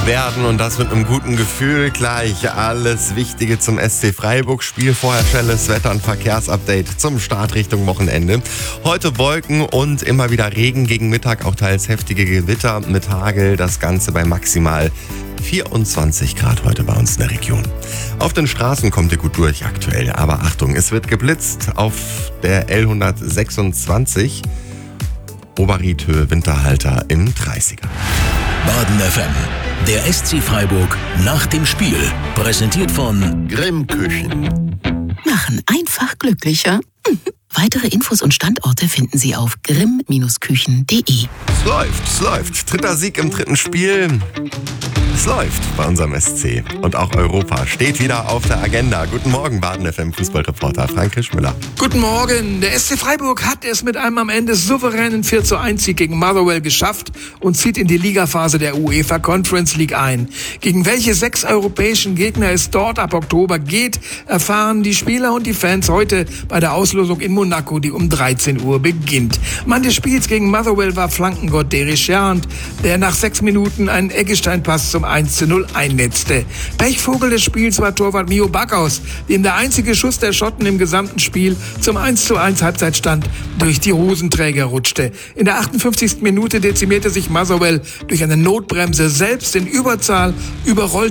werden und das mit einem guten Gefühl. Gleich alles Wichtige zum SC Freiburg. Spiel vorher schnelles Wetter- und Verkehrsupdate zum Start Richtung Wochenende. Heute Wolken und immer wieder Regen, gegen Mittag auch teils heftige Gewitter mit Hagel. Das Ganze bei maximal 24 Grad heute bei uns in der Region. Auf den Straßen kommt ihr gut durch aktuell, aber Achtung, es wird geblitzt auf der L126 Oberriedhöhe Winterhalter im 30er. Baden FM, der SC Freiburg nach dem Spiel, präsentiert von Grimm Küchen. Machen einfach glücklicher. Weitere Infos und Standorte finden Sie auf grimm-küchen.de. Es läuft. Dritter Sieg im dritten Spiel. Es läuft bei unserem SC. Und auch Europa steht wieder auf der Agenda. Guten Morgen, Baden FM Fußballreporter Frank Krischmüller. Guten Morgen. Der SC Freiburg hat es mit einem am Ende souveränen 4:1 Sieg gegen Motherwell geschafft und zieht in die Ligaphase der UEFA Conference League ein. Gegen welche 6 europäischen Gegner es dort ab Oktober geht, erfahren die Spieler und die Fans heute bei der Auslosung in Monaco, die um 13 Uhr beginnt. Mann des Spiels gegen Motherwell war Flankengott Derichand, der nach 6 Minuten einen Eggestein-Pass zum 1:0 einnetzte. Pechvogel des Spiels war Torwart Mio Backhaus, dem der einzige Schuss der Schotten im gesamten Spiel zum 1:1 Halbzeitstand durch die Hosenträger rutschte. In der 58. Minute dezimierte sich Motherwell durch eine Notbremse selbst in Überzahl, überrollte